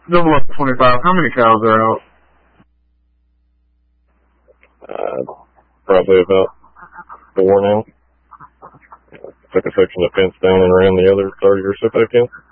Double up 25. How many cows are out? Probably about 4 now. Took a section of fence down and ran the other 30 or so back in.